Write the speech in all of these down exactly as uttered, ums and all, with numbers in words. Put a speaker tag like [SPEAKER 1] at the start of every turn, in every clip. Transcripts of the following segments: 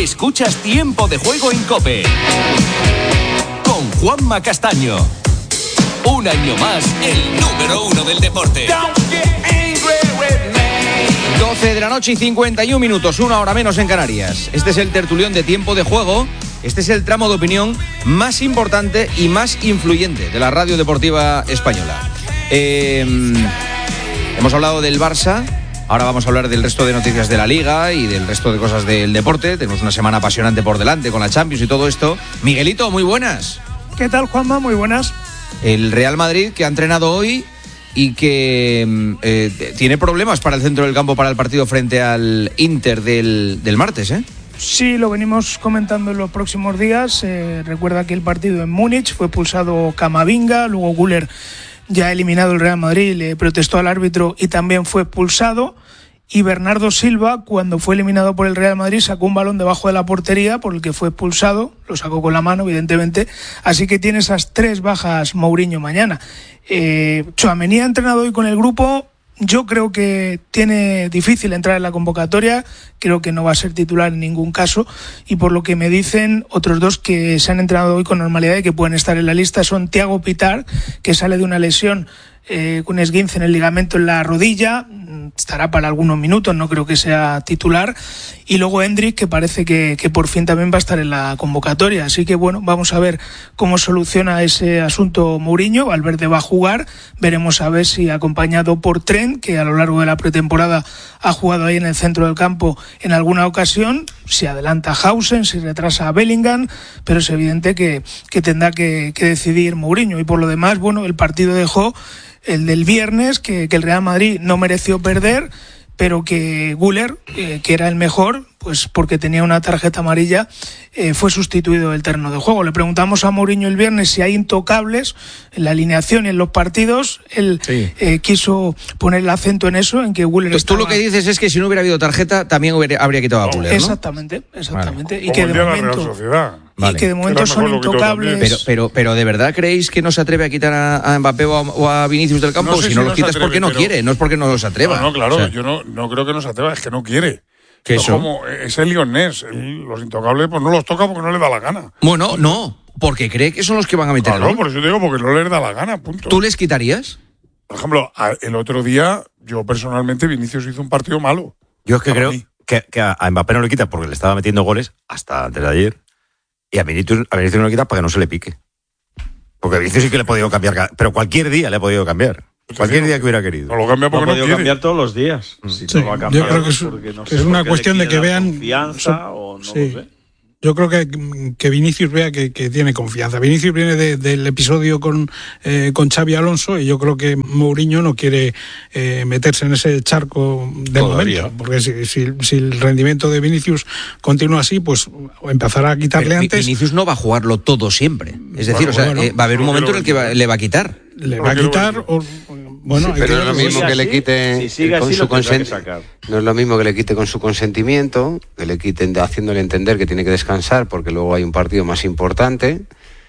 [SPEAKER 1] Escuchas Tiempo de Juego en COPE con Juanma Castaño. Un año más, el número uno del deporte.
[SPEAKER 2] doce de la noche y cincuenta y un minutos, una hora menos en Canarias. Este es el tertulión de Tiempo de Juego. Este es el tramo de opinión más importante y más influyente de la radio deportiva española. Eh, hemos hablado del Barça. Ahora vamos a hablar del resto de noticias de la Liga y del resto de cosas del deporte. Tenemos una semana apasionante por delante con la Champions y todo esto. Miguelito, muy buenas.
[SPEAKER 3] ¿Qué tal, Juanma? Muy buenas.
[SPEAKER 2] El Real Madrid, que ha entrenado hoy y que eh, tiene problemas para el centro del campo para el partido frente al Inter del, del martes, ¿eh?
[SPEAKER 3] Sí, lo venimos comentando en los próximos días. Eh, recuerda que el partido en Múnich fue pulsado Camavinga, luego Güler, ya eliminado el Real Madrid, le protestó al árbitro y también fue expulsado. Y Bernardo Silva, cuando fue eliminado por el Real Madrid, sacó un balón debajo de la portería por el que fue expulsado, lo sacó con la mano, evidentemente. Así que tiene esas tres bajas Mourinho mañana. Eh, Tchouaméni ha entrenado hoy con el grupo. Yo creo que tiene difícil entrar en la convocatoria, creo que no va a ser titular en ningún caso, y por lo que me dicen otros dos que se han entrenado hoy con normalidad y que pueden estar en la lista son Thiago Pitart, que sale de una lesión eh, con esguince en el ligamento en la rodilla, estará para algunos minutos, no creo que sea titular, y luego Endrick, que parece que, que por fin también va a estar en la convocatoria. Así que bueno, vamos a ver cómo soluciona ese asunto Mourinho. Valverde va a jugar, veremos a ver si acompañado por Trent, que a lo largo de la pretemporada ha jugado ahí en el centro del campo en alguna ocasión, si adelanta a Hausen, si retrasa a Bellingham, pero es evidente que, que tendrá que, que decidir Mourinho. Y por lo demás, bueno, el partido dejó el del viernes, que, que el Real Madrid no mereció perder, pero que Güler, eh, que era el mejor, pues porque tenía una tarjeta amarilla, eh, fue sustituido del terreno de juego. Le preguntamos a Mourinho el viernes si hay intocables en la alineación y en los partidos. Él sí. eh, quiso poner el acento en eso, en que Güler
[SPEAKER 2] pues
[SPEAKER 3] estaba...
[SPEAKER 2] tú lo que dices es que si no hubiera habido tarjeta, también hubiera, habría quitado a Güler, ¿no?
[SPEAKER 3] Exactamente, exactamente.
[SPEAKER 4] Vale.
[SPEAKER 3] Y, que de momento,
[SPEAKER 2] vale.
[SPEAKER 3] y que de momento son intocables.
[SPEAKER 2] Pero, pero, pero ¿de verdad creéis que no se atreve a quitar a, a Mbappé o a, o a Vinicius del campo?
[SPEAKER 4] No sé
[SPEAKER 2] si no
[SPEAKER 4] si
[SPEAKER 2] los quitas
[SPEAKER 4] atreve,
[SPEAKER 2] porque no
[SPEAKER 4] pero...
[SPEAKER 2] quiere, no es porque no los atreva.
[SPEAKER 4] No, no claro,
[SPEAKER 2] o sea,
[SPEAKER 4] yo no, no creo que no se atreva, es que no quiere.
[SPEAKER 2] ¿Qué
[SPEAKER 4] es
[SPEAKER 2] eso?
[SPEAKER 4] Como, es el lionés, el, los intocables pues no los toca porque no le da la gana.
[SPEAKER 2] Bueno, no, porque cree que son los que van a meter.
[SPEAKER 4] Claro, por eso te digo, porque no le da la gana, punto.
[SPEAKER 2] ¿Tú les quitarías?
[SPEAKER 4] Por ejemplo, el otro día, yo personalmente, Vinicius hizo un partido malo.
[SPEAKER 5] Yo es que creo
[SPEAKER 4] mí.
[SPEAKER 5] que, que a Mbappé no le quita porque le estaba metiendo goles hasta antes de ayer. Y a Vinicius, a Vinicius no le quita para que no se le pique. Porque a Vinicius sí que le he podido cambiar, pero cualquier día le he podido cambiar. Cualquier día que hubiera querido.
[SPEAKER 4] No lo cambia porque
[SPEAKER 6] no,
[SPEAKER 4] no,
[SPEAKER 6] no
[SPEAKER 4] quiere.
[SPEAKER 6] cambiar todos los días. Si
[SPEAKER 7] sí,
[SPEAKER 6] no va a cambiar,
[SPEAKER 7] yo creo que es,
[SPEAKER 6] no
[SPEAKER 7] que
[SPEAKER 6] sé,
[SPEAKER 7] es una cuestión de que vean
[SPEAKER 6] confianza
[SPEAKER 7] so,
[SPEAKER 6] o no
[SPEAKER 7] sí.
[SPEAKER 6] lo sé.
[SPEAKER 7] Yo creo que, que Vinicius vea que, que tiene confianza. Vinicius viene de, del episodio con, eh, con Xavi Alonso y yo creo que Mourinho no quiere eh, meterse en ese charco del
[SPEAKER 5] Todavía.
[SPEAKER 7] momento. Porque si, si, si el rendimiento de Vinicius continúa así, pues empezará a quitarle
[SPEAKER 2] Pero
[SPEAKER 7] antes.
[SPEAKER 2] Vinicius no va a jugarlo todo siempre. Es decir,
[SPEAKER 7] Bueno,
[SPEAKER 2] o sea,
[SPEAKER 7] bueno,
[SPEAKER 2] eh, va a haber un momento en el que va, le va a quitar.
[SPEAKER 7] Le va a quitar... O, bueno,
[SPEAKER 8] sí, pero no es lo mismo que
[SPEAKER 6] así,
[SPEAKER 8] le quite
[SPEAKER 6] si sigue
[SPEAKER 8] con
[SPEAKER 6] así,
[SPEAKER 8] su
[SPEAKER 6] lo tendrá que
[SPEAKER 8] consentimiento.
[SPEAKER 6] sacar.
[SPEAKER 8] No es lo mismo que le quite con su consentimiento, que le quiten haciéndole entender que tiene que descansar porque luego hay un partido más importante,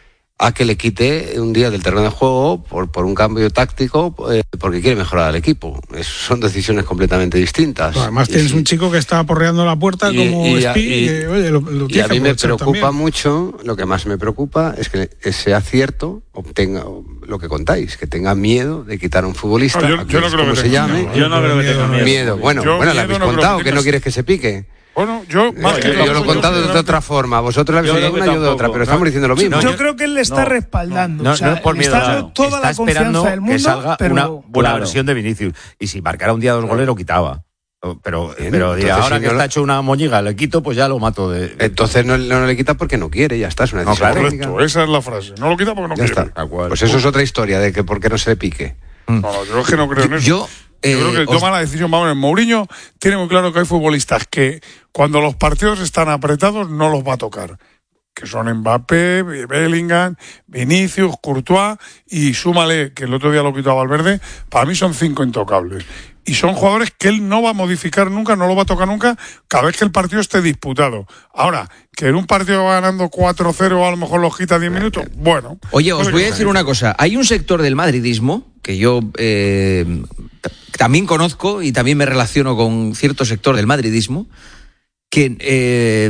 [SPEAKER 8] a que le quite un día del terreno de juego por, por un cambio táctico eh, porque quiere mejorar al equipo. Es, son decisiones completamente distintas.
[SPEAKER 7] Pues además
[SPEAKER 8] y
[SPEAKER 7] tienes
[SPEAKER 8] sí.
[SPEAKER 7] un chico que está aporreando la puerta
[SPEAKER 8] y,
[SPEAKER 7] como
[SPEAKER 8] y,
[SPEAKER 7] Spi,
[SPEAKER 8] y,
[SPEAKER 7] y, eh, oye, lo, lo
[SPEAKER 8] y a mí me preocupa
[SPEAKER 7] también.
[SPEAKER 8] mucho, lo que más me preocupa es que sea cierto, obtenga lo que contáis, que tenga miedo de quitar a un futbolista,
[SPEAKER 4] No, yo, yo no creo
[SPEAKER 8] como
[SPEAKER 4] que
[SPEAKER 8] se
[SPEAKER 4] tenga
[SPEAKER 8] llame.
[SPEAKER 4] miedo.
[SPEAKER 6] Yo no creo que tenga miedo.
[SPEAKER 8] Miedo. Bueno,
[SPEAKER 4] Yo
[SPEAKER 8] bueno, le
[SPEAKER 4] miedo
[SPEAKER 8] habéis
[SPEAKER 4] no creo
[SPEAKER 8] contado
[SPEAKER 4] que
[SPEAKER 8] que no
[SPEAKER 4] tengas.
[SPEAKER 8] quieres que se pique.
[SPEAKER 4] Bueno, yo más
[SPEAKER 8] Eh,
[SPEAKER 4] que
[SPEAKER 8] yo lo he contado de otra forma. Vosotros lo habéis
[SPEAKER 6] Yo
[SPEAKER 8] oído de
[SPEAKER 6] creo
[SPEAKER 8] una
[SPEAKER 6] que
[SPEAKER 8] y yo de otra,
[SPEAKER 6] tampoco.
[SPEAKER 8] pero estamos diciendo lo mismo.
[SPEAKER 3] Yo
[SPEAKER 5] yo-
[SPEAKER 3] creo que él le está
[SPEAKER 5] no,
[SPEAKER 3] respaldando.
[SPEAKER 5] No,
[SPEAKER 3] o sea,
[SPEAKER 5] no es por
[SPEAKER 3] le
[SPEAKER 5] miedo,
[SPEAKER 3] está dando
[SPEAKER 5] no.
[SPEAKER 3] toda
[SPEAKER 5] Está
[SPEAKER 3] la
[SPEAKER 5] esperando
[SPEAKER 3] confianza del mundo,
[SPEAKER 5] que salga
[SPEAKER 3] pero
[SPEAKER 5] una buena
[SPEAKER 6] Claro.
[SPEAKER 5] versión de Vinicius. Y si marcara un día dos goles, lo quitaba. Pero,
[SPEAKER 8] Bien,
[SPEAKER 5] pero dirá,
[SPEAKER 8] entonces,
[SPEAKER 5] ahora
[SPEAKER 8] si
[SPEAKER 5] que
[SPEAKER 8] no
[SPEAKER 5] está
[SPEAKER 8] lo-
[SPEAKER 5] hecho una moñiga, le quito, pues ya lo mato. De...
[SPEAKER 8] Entonces no, no le quita porque no quiere, ya está, es una
[SPEAKER 5] No,
[SPEAKER 8] decisión
[SPEAKER 5] claro.
[SPEAKER 8] técnica.
[SPEAKER 4] Correcto, esa es la frase. No lo quita porque no
[SPEAKER 8] Ya
[SPEAKER 4] quiere.
[SPEAKER 8] está.
[SPEAKER 5] Tal cual.
[SPEAKER 8] Pues eso es otra historia de que por qué no se le pique.
[SPEAKER 4] No, no, yo es que no creo en eso.
[SPEAKER 2] Yo, eh,
[SPEAKER 4] Yo creo que
[SPEAKER 2] os-
[SPEAKER 4] toma la decisión, vamos, en Mourinho tiene muy claro que hay futbolistas que cuando los partidos están apretados no los va a tocar. Que son Mbappé, Bellingham, Vinicius, Courtois y súmale, que el otro día lo quitó a Valverde, para mí son cinco intocables. Y son jugadores que él no va a modificar nunca, no lo va a tocar nunca, cada vez que el partido esté disputado. Ahora, que en un partido va ganando cuatro cero, a lo mejor los quita diez minutos, bueno.
[SPEAKER 2] Oye, os
[SPEAKER 4] puede
[SPEAKER 2] voy a
[SPEAKER 4] que
[SPEAKER 2] decir
[SPEAKER 4] sea.
[SPEAKER 2] una cosa. Hay un sector del madridismo que yo eh, t- también conozco y también me relaciono con cierto sector del madridismo que eh,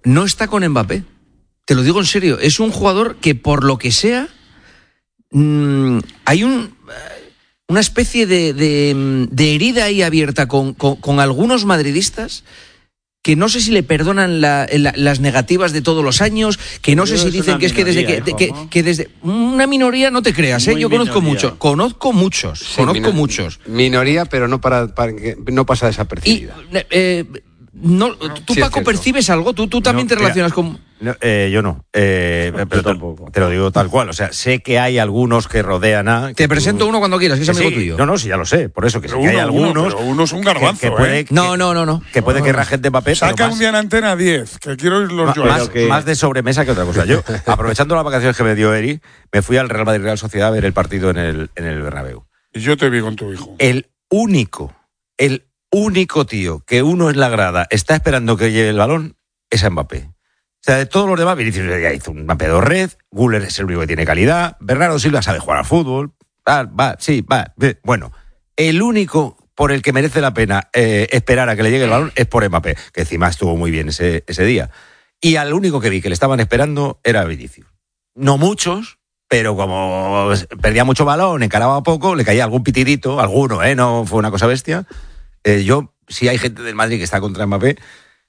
[SPEAKER 2] no está con Mbappé. Te lo digo en serio, es un jugador que por lo que sea, mmm, hay un, una especie de, de, de herida ahí abierta con, con, con algunos madridistas que no sé si le perdonan la, la, las negativas de todos los años, que no sé si dicen que es que desde que, de, que, que desde una minoría, no te creas, ¿eh? Yo conozco muchos, conozco muchos, sí, conozco minor, muchos.
[SPEAKER 8] Minoría, pero no para, para que no pasa desapercibida.
[SPEAKER 2] Y, eh, no, tú, sí, Paco, percibes algo, tú, tú también no, te relacionas mira, con...
[SPEAKER 5] No, eh, yo no, eh, no pero tampoco. Te lo digo tal cual, o sea, sé que hay algunos que rodean a...
[SPEAKER 2] Te presento tú, uno cuando quieras, que es amigo
[SPEAKER 5] sí,
[SPEAKER 2] tuyo.
[SPEAKER 5] No, no, sí, ya lo sé, por eso que, sí,
[SPEAKER 4] uno,
[SPEAKER 5] que hay algunos...
[SPEAKER 4] Uno, uno es un garbanzo,
[SPEAKER 5] que, que puede,
[SPEAKER 4] ¿eh?
[SPEAKER 5] Que,
[SPEAKER 2] no, no, no, no.
[SPEAKER 5] Que puede
[SPEAKER 4] no,
[SPEAKER 5] que
[SPEAKER 4] no.
[SPEAKER 5] rajen de Mbappé,
[SPEAKER 4] Saca
[SPEAKER 5] pero
[SPEAKER 4] un día en Antena diez, que quiero oírlos yo.
[SPEAKER 5] Más,
[SPEAKER 6] que...
[SPEAKER 5] más de sobremesa que otra cosa. Yo, aprovechando las vacaciones que me dio Eri, me fui al Real Madrid Real Sociedad a ver el partido en el, en el Bernabéu.
[SPEAKER 4] Y yo te vi con tu hijo.
[SPEAKER 5] El único, el único tío que uno en la grada está esperando que llegue el balón es a Mbappé. O sea, de todos los demás, Vinicius ya hizo un pedo red, Güler es el único que tiene calidad, Bernardo Silva sabe jugar al fútbol, va, va, sí, va. Bueno, el único por el que merece la pena eh, esperar a que le llegue el balón es por Mbappé, que encima estuvo muy bien ese, ese día. Y al único que vi que le estaban esperando era Vinicius. No muchos, pero como perdía mucho balón, encaraba poco, le caía algún pitidito, alguno, ¿eh? No fue una cosa bestia. Eh, yo, si hay gente del Madrid que está contra Mbappé...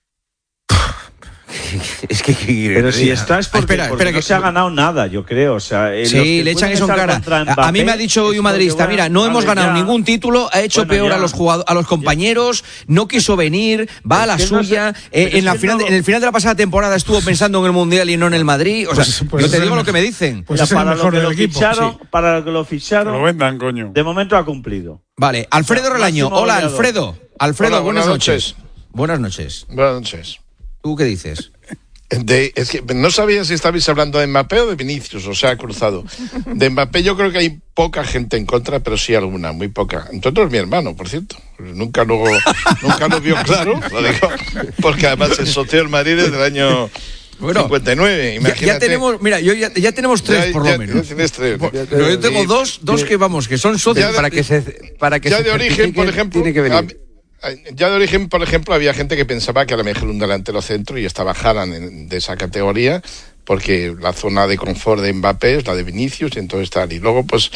[SPEAKER 5] Es que, que
[SPEAKER 6] pero si está es porque,
[SPEAKER 2] espera,
[SPEAKER 6] porque
[SPEAKER 2] espera,
[SPEAKER 6] no
[SPEAKER 2] que
[SPEAKER 6] se ha ganado nada, yo creo. O sea, eh,
[SPEAKER 2] sí, le echan eso en cara. Mbappé, a mí me ha dicho hoy un madridista, bueno, mira, no hemos ganado ya. ningún título, ha hecho bueno, peor a los jugadores, a los compañeros, no quiso venir, va es a la suya. No sé, eh, en, la final, no... en el final de la pasada temporada estuvo pensando en el Mundial y no en el Madrid. O sea, pues, pues yo te digo lo que me dicen.
[SPEAKER 6] Pues ya, para, lo que lo ficharon, sí. para lo que lo ficharon,
[SPEAKER 4] lo vendan, coño.
[SPEAKER 6] De momento ha cumplido.
[SPEAKER 2] Vale, Alfredo Relaño. Hola, Alfredo. Alfredo,
[SPEAKER 9] Hola,
[SPEAKER 2] buenas,
[SPEAKER 9] buenas
[SPEAKER 2] noches.
[SPEAKER 9] noches.
[SPEAKER 2] Buenas noches.
[SPEAKER 9] Buenas noches.
[SPEAKER 2] ¿Tú qué dices?
[SPEAKER 9] De, es que no sabía si estabais hablando de Mbappé o de Vinicius, o sea, cruzado. De Mbappé yo creo que hay poca gente en contra, pero sí alguna, muy poca. Entre otros mi hermano, por cierto. Nunca lo, nunca lo vio claro, lo digo, porque además es socio del Madrid desde el año... Bueno, cincuenta y nueve, imagínate.
[SPEAKER 2] Ya, ya tenemos, mira, yo ya, ya tenemos tres ya, por lo
[SPEAKER 9] ya,
[SPEAKER 2] menos.
[SPEAKER 9] Ya tienes tres.
[SPEAKER 2] Por, pero yo tengo dos, dos que vamos, que son socios
[SPEAKER 8] de, para que se para que
[SPEAKER 9] ya
[SPEAKER 8] se
[SPEAKER 9] de origen, por ejemplo,
[SPEAKER 8] tiene que venir.
[SPEAKER 9] Ya de origen, por ejemplo, había gente que pensaba que a lo mejor un delantero centro y estaba Haaland en, de esa categoría, porque la zona de confort de Mbappé es la de Vinicius y entonces tal. Y luego, pues,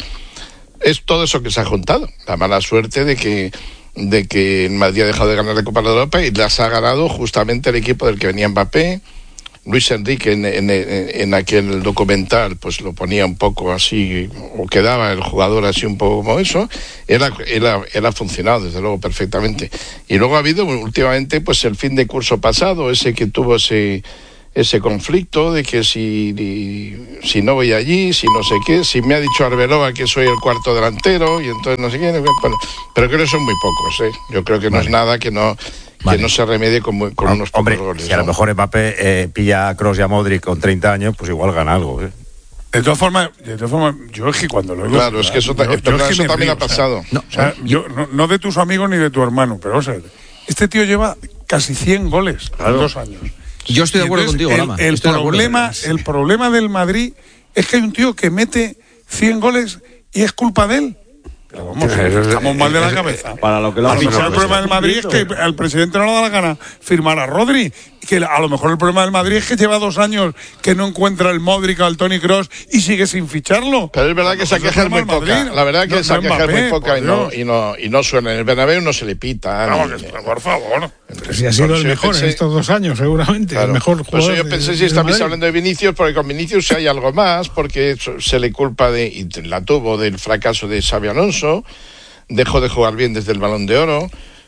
[SPEAKER 9] es todo eso que se ha juntado. La mala suerte de que de que el Madrid ha dejado de ganar la Copa de Europa y las ha ganado justamente el equipo del que venía Mbappé. Luis Enrique en, en, en aquel documental pues lo ponía un poco así, o quedaba el jugador así un poco como eso. Él ha, él ha, él ha funcionado desde luego perfectamente. Y luego ha habido últimamente pues el fin de curso pasado, ese que tuvo ese ese conflicto de que si, si no voy allí, si no sé qué, si me ha dicho Arbeloa que soy el cuarto delantero y entonces no sé qué, bueno, pero creo que son muy pocos, ¿eh? Yo creo que no vale. es nada que no... Vale. Que no se remedie con, con no, unos pocos
[SPEAKER 5] hombre,
[SPEAKER 9] goles.
[SPEAKER 5] Si a lo mejor Mbappé eh, pilla a Kroos y a Modric con treinta años, pues igual gana algo. ¿eh?
[SPEAKER 4] De todas formas, de todas formas, yo es que cuando lo digo...
[SPEAKER 9] Claro, es que eso, yo, yo es que eso también río, ha pasado.
[SPEAKER 4] O sea, no, o sea, yo, no, no de tus amigos ni de tu hermano, pero o sea, este tío lleva casi cien goles claro. en dos años.
[SPEAKER 2] Yo estoy de acuerdo
[SPEAKER 4] entonces,
[SPEAKER 2] contigo, Lama.
[SPEAKER 4] El, el,
[SPEAKER 2] estoy
[SPEAKER 4] problema, el problema del Madrid es que hay un tío que mete cien goles y es culpa de él. Pero vamos, estamos mal de la cabeza.
[SPEAKER 6] Para lo que lo
[SPEAKER 4] a lo mejor el problema del Madrid es que al presidente no le da la gana firmar a Rodri. Que a lo mejor el problema del Madrid es que lleva dos años que no encuentra el Modric o el Toni Kroos y sigue sin ficharlo.
[SPEAKER 9] Pero es verdad que esa queja es muy poca. La verdad que esa queja es muy poca y no, y no y no suena. En el Bernabéu no se le pita.
[SPEAKER 4] No, ni, que, por favor.
[SPEAKER 7] Pero si ha sido el mejor pensé, en estos dos años, seguramente. Claro, el mejor jugador.
[SPEAKER 9] Pues yo pensé de, si estabais hablando de Vinicius, porque con Vinicius hay algo más, porque se le culpa de, y la tuvo del fracaso de Xabi Alonso. Dejó de jugar bien desde el Balón de Oro,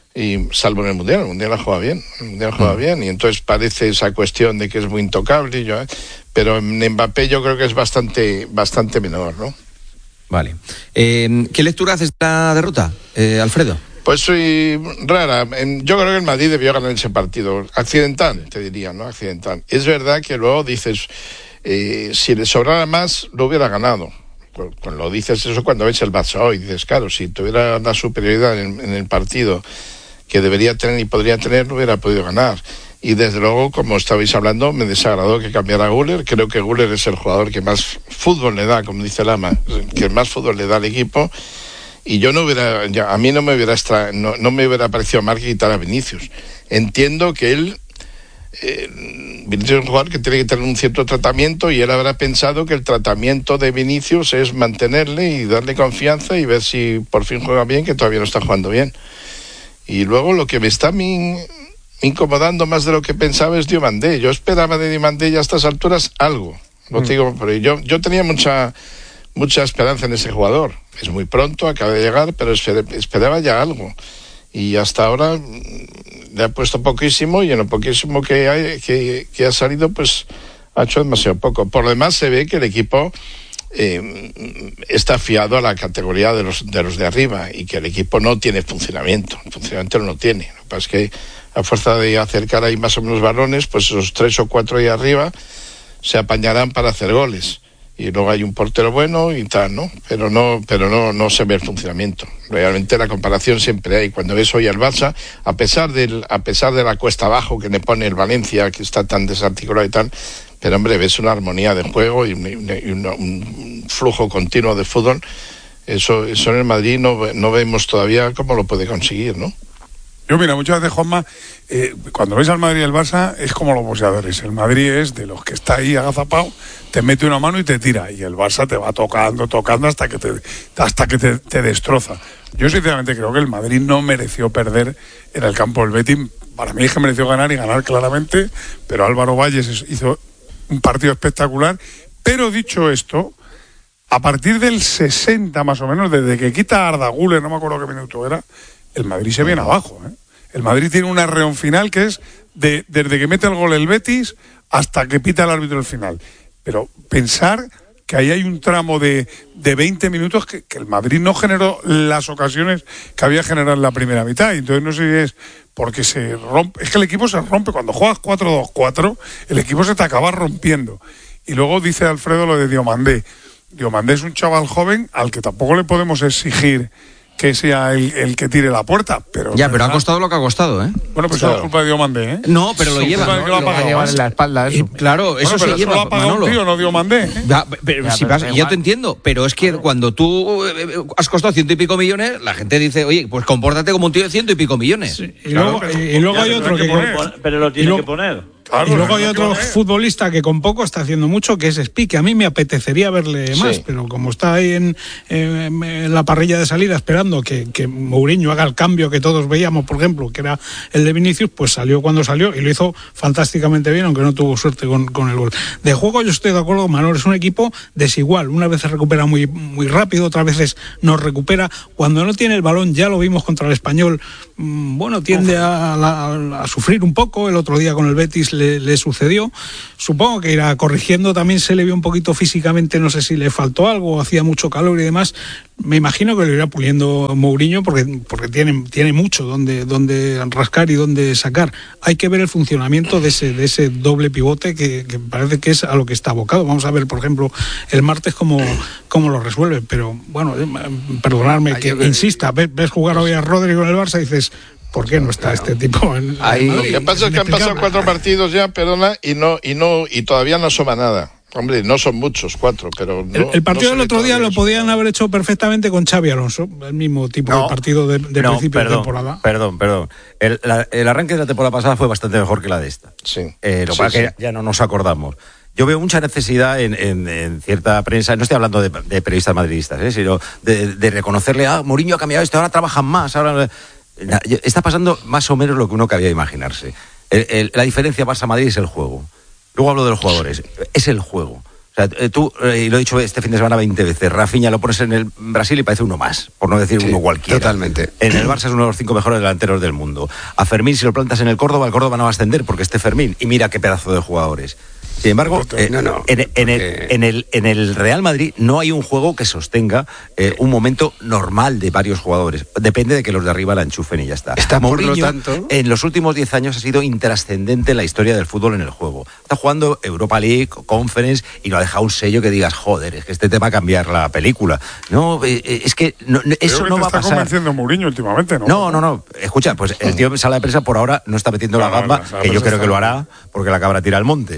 [SPEAKER 9] y salvo en el Mundial, el Mundial la juega bien, el Mundial la juega mm. bien, y entonces parece esa cuestión de que es muy intocable, y yo, ¿eh? Pero en Mbappé yo creo que es bastante, bastante menor, ¿no?
[SPEAKER 2] Vale. Eh, ¿Qué lectura haces de la derrota, eh, Alfredo?
[SPEAKER 9] Pues soy rara. Yo creo que el Madrid debió ganar ese partido. Accidental, te diría, ¿no? Accidental. Es verdad que luego dices, eh, si le sobrara más, lo hubiera ganado. Cuando lo dices eso cuando ves el Barça hoy, dices, claro, si tuviera la superioridad en, en el partido que debería tener y podría tener, no hubiera podido ganar. Y desde luego, como estabais hablando, me desagradó que cambiara a Güler. Creo que Güler es el jugador que más fútbol le da, como dice Lama, que más fútbol le da al equipo. Y yo no hubiera, ya, a mí no me hubiera extra, no, no me hubiera parecido mal que quitar a Vinicius. Entiendo que él eh, Vinicius es un jugador que tiene que tener un cierto tratamiento y él habrá pensado que el tratamiento de Vinicius es mantenerle y darle confianza y ver si por fin juega bien, que todavía no está jugando bien. Y luego lo que me está a mí incomodando más de lo que pensaba es Diomandé. Yo esperaba de Diomandé ya a estas alturas algo. Lo mm. digo, pero yo, yo tenía mucha mucha esperanza en ese jugador. Es muy pronto, acaba de llegar, pero esperaba ya algo. Y hasta ahora le ha puesto poquísimo y en lo poquísimo que, hay, que, que ha salido, pues ha hecho demasiado poco. Por lo demás se ve que el equipo eh, está fiado a la categoría de los, de los de arriba y que el equipo no tiene funcionamiento. El funcionamiento no lo tiene. Lo que pasa es que a fuerza de acercar ahí más o menos balones, pues esos tres o cuatro ahí arriba se apañarán para hacer goles. Y luego hay un portero bueno y tal, ¿no? Pero no, pero no, no se ve el funcionamiento. Realmente la comparación siempre hay. Cuando ves hoy al Barça, a pesar del, a pesar de la cuesta abajo que le pone el Valencia, que está tan desarticulado y tal, pero hombre, ves una armonía de juego y un, y un, un flujo continuo de fútbol. Eso, eso en el Madrid no, no vemos todavía cómo lo puede conseguir, ¿no?
[SPEAKER 4] Yo, mira, muchas veces, Juanma, eh, cuando ves al Madrid y el Barça, es como los boxeadores. El Madrid es de los que está ahí agazapado, te mete una mano y te tira. Y el Barça te va tocando, tocando hasta que te, hasta que te, te destroza. Yo, sinceramente, creo que el Madrid no mereció perder en el campo del Betis. Para mí es que mereció ganar y ganar claramente, pero Álvaro Valles hizo un partido espectacular. Pero dicho esto, a partir del sesenta más o menos, desde que quita a Arda Güler, no me acuerdo qué minuto era, el Madrid se viene abajo, ¿eh? El Madrid tiene un arreón final que es de, desde que mete el gol el Betis hasta que pita el árbitro el final. Pero pensar que ahí hay un tramo de, de veinte minutos que, que el Madrid no generó las ocasiones que había generado en la primera mitad. Y entonces no sé si es porque se rompe. Es que el equipo se rompe. Cuando juegas cuatro dos cuatro, el equipo se te acaba rompiendo. Y luego dice Alfredo lo de Diomandé. Diomandé es un chaval joven al que tampoco le podemos exigir que sea el, el que tire la puerta, pero
[SPEAKER 2] ya, pero ha costado lo que ha costado, ¿eh?
[SPEAKER 4] Bueno, pues
[SPEAKER 2] claro.
[SPEAKER 4] eso es culpa de Diomandé, ¿eh?
[SPEAKER 2] No, pero lo lleva, ¿no?
[SPEAKER 4] Lo, lo ha
[SPEAKER 2] lleva en la espalda eso. Y, claro,
[SPEAKER 4] bueno,
[SPEAKER 2] eso
[SPEAKER 4] pero
[SPEAKER 2] se lleva,
[SPEAKER 4] lo ha pagado
[SPEAKER 2] Manolo.
[SPEAKER 4] Un tío, no Diomandé, ¿eh?
[SPEAKER 2] Ya, pero, ya, si pero pasa, yo te entiendo, pero es que claro, cuando tú eh, has costado ciento y pico millones, la gente dice, oye, pues compórtate como un tío de ciento y pico millones.
[SPEAKER 7] Sí, y, claro, luego, pero, y luego hay otro que, que
[SPEAKER 6] pero lo tiene que poner.
[SPEAKER 7] Claro, y luego hay otro futbolista que con poco está haciendo mucho, que es Spi, que a mí me apetecería verle más, sí, pero como está ahí en, en, en la parrilla de salida esperando que, que Mourinho haga el cambio que todos veíamos, por ejemplo, que era el de Vinicius, pues salió cuando salió y lo hizo fantásticamente bien, aunque no tuvo suerte con, con el gol. De juego yo estoy de acuerdo con Manolo, es un equipo desigual, unas veces recupera muy, muy rápido, otras veces no recupera, cuando no tiene el balón, ya lo vimos contra el Español, bueno, tiende a, a, a sufrir un poco, el otro día con el Betis Le, le sucedió, supongo que irá corrigiendo, también se le vio un poquito físicamente, no sé si le faltó algo, hacía mucho calor y demás, me imagino que lo irá puliendo Mourinho porque, porque tiene, tiene mucho donde, donde rascar y donde sacar. Hay que ver el funcionamiento de ese, de ese doble pivote que, que parece que es a lo que está abocado. Vamos a ver, por ejemplo, el martes cómo, cómo lo resuelve, pero bueno, perdonadme que insista, ves, ves jugar hoy a Rodri con el Barça y dices, ¿por qué no está este tipo en
[SPEAKER 9] ahí? Lo que pasa es que han pasado cuatro partidos ya, perdona, y no y no y todavía no asoma nada. Hombre, no son muchos, cuatro, pero no,
[SPEAKER 7] el, el partido
[SPEAKER 9] no
[SPEAKER 7] del otro día lo
[SPEAKER 9] eso.
[SPEAKER 7] podían haber hecho perfectamente con Xavi Alonso, el mismo tipo no, de partido de, de
[SPEAKER 5] no,
[SPEAKER 7] principio
[SPEAKER 5] perdón,
[SPEAKER 7] de temporada.
[SPEAKER 5] Perdón, perdón. El, la, el arranque de la temporada pasada fue bastante mejor que la de esta.
[SPEAKER 9] Sí.
[SPEAKER 5] Eh, lo que
[SPEAKER 9] sí,
[SPEAKER 5] pasa
[SPEAKER 9] sí.
[SPEAKER 5] es que ya no nos acordamos. Yo veo mucha necesidad en, en, en cierta prensa, no estoy hablando de, de periodistas madridistas, ¿eh? sino de, de reconocerle, ah, Mourinho ha cambiado esto, ahora trabajan más, ahora... Está pasando más o menos lo que uno cabía imaginarse. El, el, la diferencia Barça-Madrid es el juego. Luego hablo de los jugadores. Es el juego. O sea, tú, y lo he dicho este fin de semana veinte veces, Rafinha lo pones en el Brasil y parece uno más, por no decir sí, uno cualquiera.
[SPEAKER 8] Totalmente.
[SPEAKER 5] En el Barça es uno de los cinco mejores delanteros del mundo. A Fermín, si lo plantas en el Córdoba, el Córdoba no va a ascender porque esté Fermín. Y mira qué pedazo de jugadores. Sin embargo, eh, no, no, en, en, el, en, el, en el Real Madrid no hay un juego que sostenga eh, un momento normal de varios jugadores. Depende de que los de arriba la enchufen y ya está.
[SPEAKER 8] Está
[SPEAKER 5] Mourinho,
[SPEAKER 8] por lo tanto,
[SPEAKER 5] en los últimos diez años ha sido intrascendente en la historia del fútbol en el juego. Está jugando Europa League, Conference y lo ha dejado un sello que digas, joder, es que este te va a cambiar la película. No, eh, es que no, eso
[SPEAKER 4] que
[SPEAKER 5] no
[SPEAKER 4] te
[SPEAKER 5] va a
[SPEAKER 4] está
[SPEAKER 5] pasar.
[SPEAKER 4] convenciendo Mourinho últimamente, ¿no?
[SPEAKER 5] No, no, no. Escucha, pues el tío en sala de prensa por ahora no está metiendo no, la gamba, no, no, que yo creo que lo hará porque la cabra tira al monte. Y a,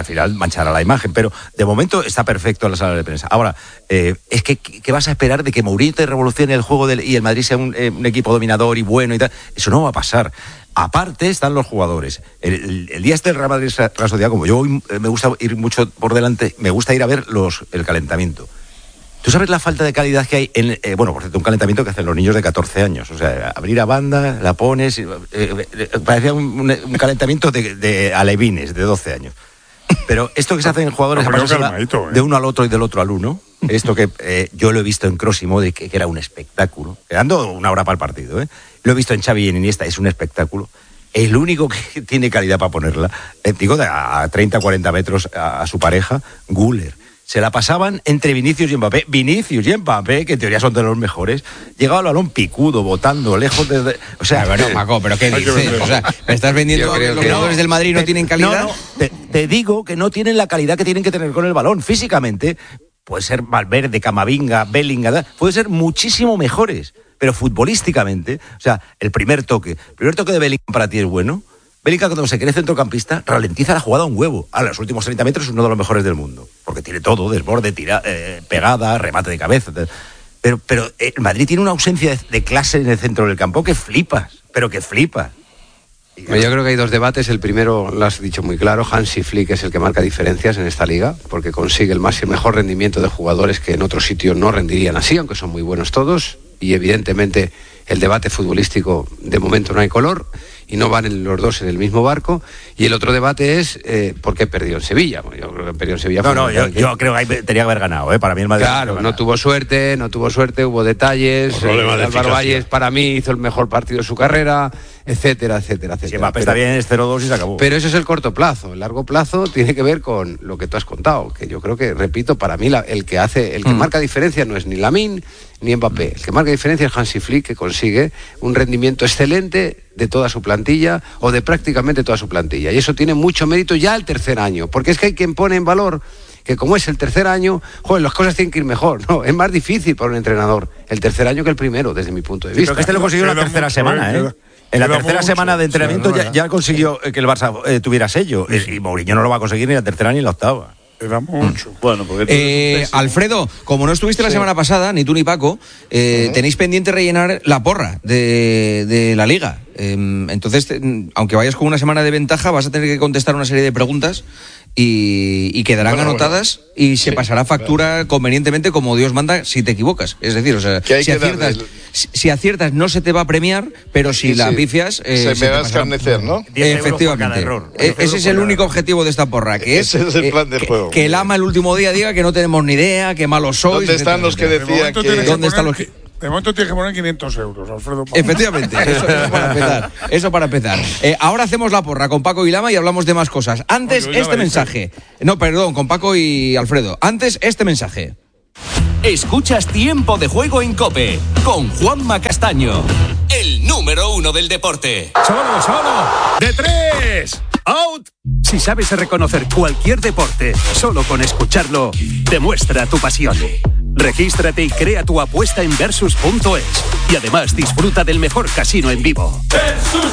[SPEAKER 5] al final manchará la imagen, pero de momento está perfecto en la sala de prensa. Ahora, eh, es que ¿qué vas a esperar de que Mourinho te revolucione el juego del, y el Madrid sea un, eh, un equipo dominador y bueno y tal? Eso no va a pasar. Aparte están los jugadores. El, el, el día este del Real Madrid Real Sociedad, como yo voy, me gusta ir mucho por delante, me gusta ir a ver los el calentamiento. ¿Tú sabes la falta de calidad que hay en, eh, bueno, por cierto, un calentamiento que hacen los niños de catorce años? O sea, abrir a banda, la pones, eh, eh, parecía un, un, un calentamiento de, de alevines de doce años. Pero esto que se hace en jugadores
[SPEAKER 4] no,
[SPEAKER 5] la,
[SPEAKER 4] ¿eh?
[SPEAKER 5] de uno al otro y del otro al uno, esto que eh, yo lo he visto en Kroos y Modric, que, que era un espectáculo, quedando una hora para el partido, ¿eh? Lo he visto en Xavi y en Iniesta, es un espectáculo. El único que tiene calidad para ponerla, eh, digo, a treinta, cuarenta metros a, a su pareja, Güler. Se la pasaban entre Vinicius y Mbappé. Vinicius y Mbappé, que en teoría son de los mejores, llegaba al balón picudo, botando, lejos de... de o sea,
[SPEAKER 2] bueno, Maco, ¿pero qué dices? O sea, ¿me estás vendiendo que los jugadores del Madrid no te, tienen calidad?
[SPEAKER 5] No, no, te, te digo que no tienen la calidad que tienen que tener con el balón. Físicamente, puede ser Valverde, Camavinga, Bellingham, puede ser muchísimo mejores. Pero futbolísticamente, o sea, el primer toque, el primer toque de Bellingham para ti es bueno. Bellingham, cuando se cree centrocampista, ralentiza la jugada un huevo. A los últimos treinta metros es uno de los mejores del mundo. Porque tiene todo, desborde, tira, eh, pegada, remate de cabeza. Pero, pero el Madrid tiene una ausencia de, de clase en el centro del campo que flipas, pero que flipas.
[SPEAKER 8] Yo creo que hay dos debates. El primero, lo has dicho muy claro, Hansi Flick es el que marca diferencias en esta liga, porque consigue el máximo, mejor rendimiento de jugadores que en otro sitio no rendirían así, aunque son muy buenos todos. Y evidentemente el debate futbolístico de momento no hay color y no van los dos en el mismo barco. Y el otro debate es eh, ¿por qué perdió en Sevilla? Bueno, yo creo que perdió en Sevilla.
[SPEAKER 5] No, no, yo, yo creo que tenía que haber ganado, ¿eh? Para mí el Madrid.
[SPEAKER 8] Claro, no tuvo suerte, no tuvo suerte, hubo detalles. Eh, Álvaro Valles para mí hizo el mejor partido de su carrera, etcétera, etcétera, etcétera.
[SPEAKER 5] Si Mbappé está bien, es cero dos y se acabó.
[SPEAKER 8] Pero eso es el corto plazo. El largo plazo tiene que ver con lo que tú has contado, que yo creo que, repito, para mí la, el que hace, el que mm. marca diferencia no es ni Lamine ni Mbappé. El que marca diferencia es Hansi Flick, que consigue un rendimiento excelente de toda su plantilla o de prácticamente toda su plantilla. Y eso tiene mucho mérito ya el tercer año, porque es que hay quien pone en valor que como es el tercer año, joder, las cosas tienen que ir mejor. No, es más difícil para un entrenador el tercer año que el primero, desde mi punto de vista.
[SPEAKER 5] Sí, pero que este lo consiguió en la tercera semana, ¿eh? En la tercera mucho, semana de entrenamiento sí, ya, ya consiguió que el Barça eh, tuviera sello. Sí. Y Mourinho no lo va a conseguir ni en la tercera ni en la octava.
[SPEAKER 4] Era mucho.
[SPEAKER 2] Mm. Bueno, porque eh, Alfredo, como no estuviste la sí. semana pasada, ni tú ni Paco, eh, uh-huh. tenéis pendiente rellenar la porra de, de la Liga. Eh, entonces, te, aunque vayas con una semana de ventaja, vas a tener que contestar una serie de preguntas y, y quedarán bueno, anotadas bueno. y se sí, pasará factura claro. convenientemente como Dios manda si te equivocas. Es decir, o sea, si aciertas, el... si, si aciertas no se te va a premiar, pero si sí, la pifias...
[SPEAKER 9] Eh, se, se me va a escarnecer, ¿no?
[SPEAKER 2] Efectivamente. Error. Eh, ese es el único objetivo de esta porra, que es,
[SPEAKER 9] ese es el plan eh, del
[SPEAKER 2] que,
[SPEAKER 9] juego.
[SPEAKER 2] Que el ama el último día diga que no tenemos ni idea, que malos sois...
[SPEAKER 9] ¿Dónde están los que decían que...?
[SPEAKER 2] ¿Dónde están los
[SPEAKER 4] que...? De momento tienes que poner quinientos euros, Alfredo.
[SPEAKER 2] Efectivamente, eso, eso para empezar. Eso para empezar. Eh, ahora hacemos la porra con Paco y Lama y hablamos de más cosas. Antes, Oye, este mensaje. No, perdón, con Paco y Alfredo. Antes, este mensaje.
[SPEAKER 1] Escuchas Tiempo de Juego en COPE con Juanma Castaño, el número uno del deporte.
[SPEAKER 10] ¡Solo, solo! ¡De tres! ¡Out! Si sabes reconocer cualquier deporte solo con escucharlo, demuestra tu pasión. Regístrate y crea tu apuesta en versus punto es. Y además disfruta del mejor casino en vivo.
[SPEAKER 11] versus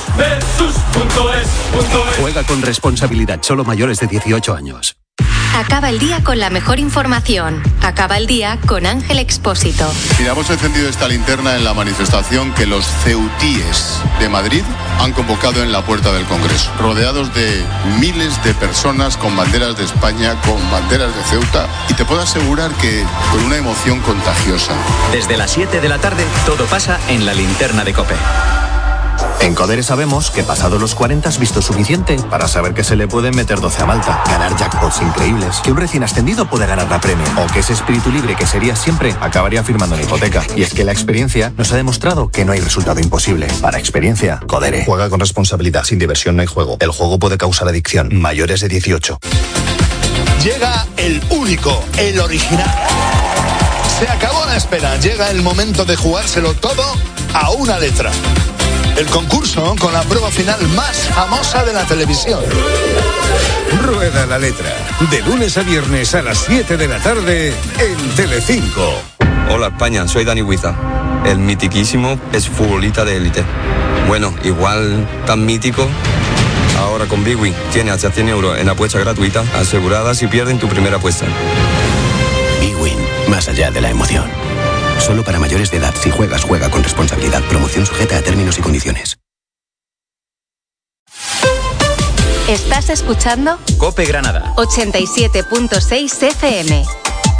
[SPEAKER 11] punto es.
[SPEAKER 10] Juega con responsabilidad, solo mayores de dieciocho años.
[SPEAKER 12] Acaba el día con la mejor información. Acaba el día con Ángel Expósito.
[SPEAKER 13] Mira, hemos encendido esta linterna en la manifestación que los ceutíes de Madrid han convocado en la puerta del Congreso, rodeados de miles de personas con banderas de España, con banderas de Ceuta, y te puedo asegurar que con una emoción contagiosa.
[SPEAKER 14] Desde las siete de la tarde, todo pasa en la linterna de COPE.
[SPEAKER 15] En Codere sabemos que pasados los cuarenta has visto suficiente para saber que se le pueden meter doce a Malta, ganar jackpots increíbles, que un recién ascendido puede ganar la Premier, o que ese espíritu libre que sería siempre acabaría firmando una hipoteca. Y es que la experiencia nos ha demostrado que no hay resultado imposible. Para experiencia, Codere.
[SPEAKER 16] Juega con responsabilidad. Sin diversión no hay juego. El juego puede causar adicción. Mayores de dieciocho.
[SPEAKER 17] Llega el único, el original. Se acabó la espera. Llega el momento de jugárselo todo a una letra. El concurso con la prueba final más famosa de la televisión.
[SPEAKER 18] Rueda la letra. De lunes a viernes a las siete de la tarde en Telecinco.
[SPEAKER 19] Hola España, soy Dani Huiza. El mitiquísimo es futbolista de élite. Bueno, igual tan mítico Ahora con Bwin tiene hasta cien euros en apuesta gratuita asegurada si pierden tu primera apuesta.
[SPEAKER 20] Bwin, más allá de la emoción. Solo para mayores de edad. Si juegas, juega con responsabilidad. Promoción sujeta a términos y condiciones.
[SPEAKER 12] ¿Estás escuchando?
[SPEAKER 14] COPE Granada.
[SPEAKER 12] ochenta y siete punto seis F M.